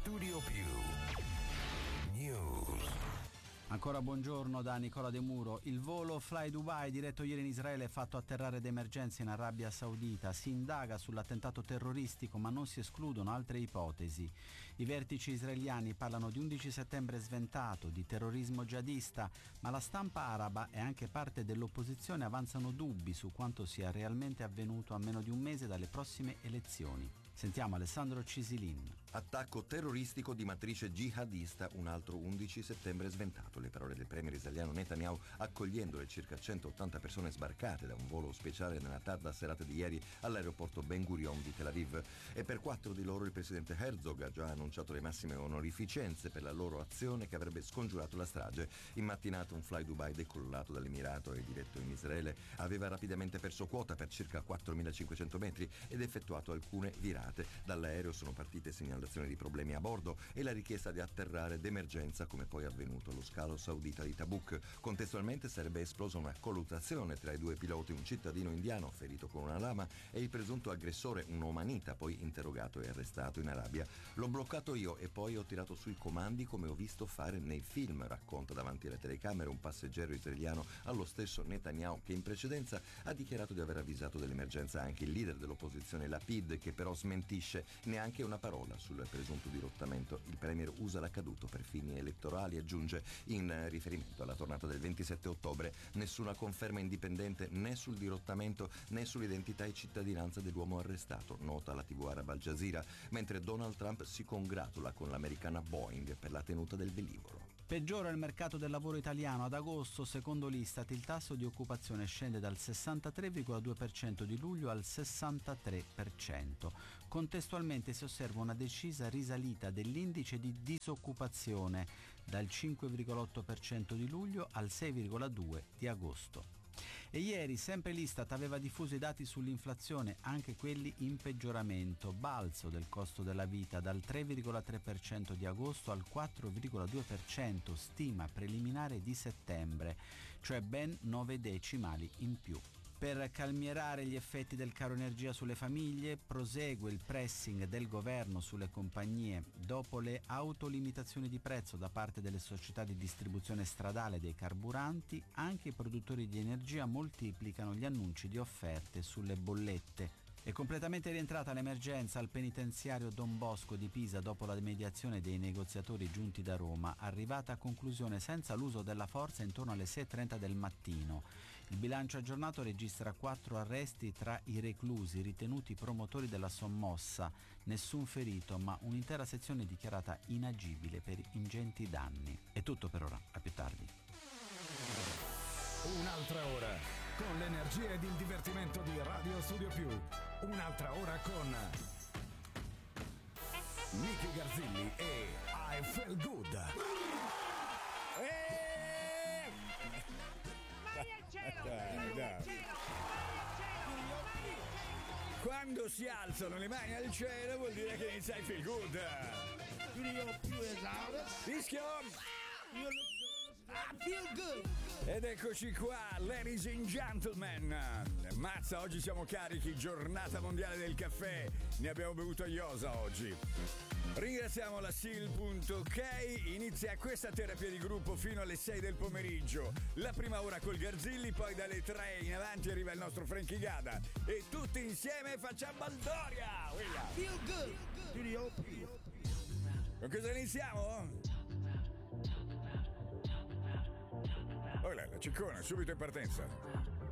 Studio Più News. Ancora buongiorno da Nicola De Muro. Il volo Fly Dubai diretto ieri in Israele è fatto atterrare d'emergenza in Arabia Saudita. Si indaga sull'attentato terroristico ma non si escludono altre ipotesi. I vertici israeliani parlano di 11 settembre sventato, di terrorismo jihadista, ma la stampa araba e anche parte dell'opposizione avanzano dubbi su quanto sia realmente avvenuto a meno di un mese dalle prossime elezioni. Sentiamo Alessandro Cisilin. Attacco terroristico di matrice jihadista, un altro 11 settembre sventato. Le parole del premier israeliano Netanyahu accogliendo le circa 180 persone sbarcate da un volo speciale nella tarda serata di ieri all'aeroporto Ben Gurion di Tel Aviv. E per 4 di loro il presidente Herzog ha già annunciato le massime onorificenze per la loro azione che avrebbe scongiurato la strage. In mattinata un Fly Dubai decollato dall'Emirato e diretto in Israele aveva rapidamente perso quota per circa 4.500 metri ed effettuato alcune virate. Dall'aereo sono partite segnalazioni di problemi a bordo e la richiesta di atterrare d'emergenza, come poi avvenuto allo scalo saudita di Tabuk. Contestualmente sarebbe esplosa una colluttazione tra i due piloti, un cittadino indiano ferito con una lama e il presunto aggressore, un omanita, poi interrogato e arrestato in Arabia. L'ho bloccato io e poi ho tirato sui comandi come ho visto fare nei film, racconta davanti alle telecamere un passeggero israeliano allo stesso Netanyahu, che in precedenza ha dichiarato di aver avvisato dell'emergenza anche il leader dell'opposizione Lapid, che però smentisce neanche una parola sul presunto dirottamento. Il premier usa l'accaduto per fini elettorali, aggiunge in riferimento alla tornata del 27 ottobre. Nessuna conferma indipendente né sul dirottamento né sull'identità e cittadinanza dell'uomo arrestato, nota la TV araba Al Jazeera, mentre Donald Trump si congratula con l'americana Boeing per la tenuta del velivolo. Peggiora il mercato del lavoro italiano. Ad agosto, secondo l'Istat, il tasso di occupazione scende dal 63,2% di luglio al 63%. Contestualmente si osserva una decisa risalita dell'indice di disoccupazione dal 5,8% di luglio al 6,2% di agosto. E ieri sempre l'Istat aveva diffuso i dati sull'inflazione, anche quelli in peggioramento. Balzo del costo della vita dal 3,3% di agosto al 4,2%, stima preliminare di settembre, cioè ben 9 decimali in più. Per calmierare gli effetti del caro energia sulle famiglie, prosegue il pressing del governo sulle compagnie. Dopo le autolimitazioni di prezzo da parte delle società di distribuzione stradale dei carburanti, anche i produttori di energia moltiplicano gli annunci di offerte sulle bollette. È completamente rientrata l'emergenza al penitenziario Don Bosco di Pisa dopo la mediazione dei negoziatori giunti da Roma, arrivata a conclusione senza l'uso della forza intorno alle 6:30 del mattino. Il bilancio aggiornato registra 4 arresti tra i reclusi ritenuti promotori della sommossa, nessun ferito ma un'intera sezione dichiarata inagibile per ingenti danni. È tutto per ora, a più tardi. Un'altra ora con l'energia ed il divertimento di Radio Studio Più. Un'altra ora con Nicky Garzilli e I Feel Good. Mani al cielo! Mani al cielo! Quando si alzano le mani al cielo vuol dire che inizia I Feel Good. Studio Più esausto! Fischio! I feel good! Ed eccoci qua, ladies and gentlemen. Mazza, oggi siamo carichi, giornata mondiale del caffè. Ne abbiamo bevuto a iosa oggi. Ringraziamo la Sil.k. Inizia questa terapia di gruppo fino alle 6 del pomeriggio. La prima ora col Garzilli, poi dalle 3 in avanti arriva il nostro Frankie Gada. E tutti insieme facciamo Baldoria! Feel good! Studio Più! Con cosa iniziamo? Oh là, la ciccona, subito in partenza.